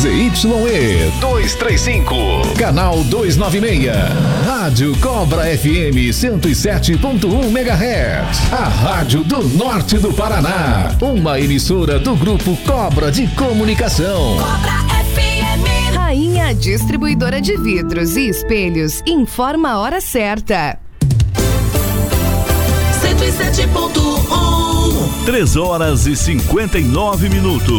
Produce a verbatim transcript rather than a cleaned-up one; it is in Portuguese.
Z Y E duzentos e trinta e cinco, canal duzentos e noventa e seis, Rádio Cobra F M cento e sete ponto um megahertz, a rádio do norte do Paraná, uma emissora do Grupo Cobra de Comunicação. Cobra F M. Rainha Distribuidora de Vidros e Espelhos informa a hora certa. cento e sete ponto um. três horas e cinquenta e nove minutos.